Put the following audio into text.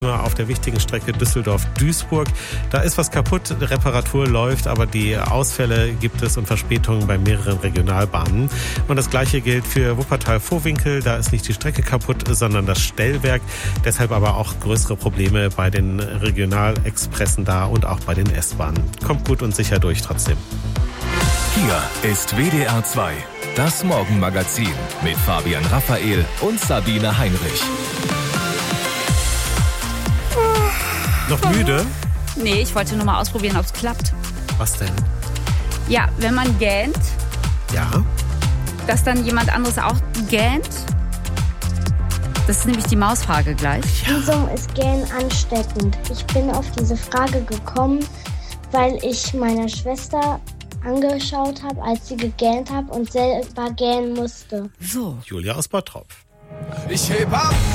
auf der wichtigen Strecke Düsseldorf-Duisburg. Da ist was kaputt, Reparatur läuft, aber die Ausfälle gibt es und Verspätungen bei mehreren Regionalbahnen. Und das Gleiche gilt für Wuppertal-Vohwinkel. Da ist nicht die Strecke kaputt, sondern das Stellwerk. Deshalb aber auch größere Probleme bei den Regionalexpressen da und auch bei den S-Bahnen. Kommt gut und sicher durch trotzdem. Hier ist WDR 2, das Morgenmagazin mit Fabian Raphael und Sabine Heinrich. Noch müde? Nee, ich wollte nur mal ausprobieren, ob es klappt. Was denn? Ja, wenn man gähnt, Ja? dass dann jemand anderes auch gähnt. Das ist nämlich die Mausfrage gleich. Wieso ist Gähnen ansteckend? Ich bin auf diese Frage gekommen, weil ich meiner Schwester angeschaut habe, als sie gegähnt hat und selber gähnen musste. So. Julia aus Bottrop. Ich heb ab!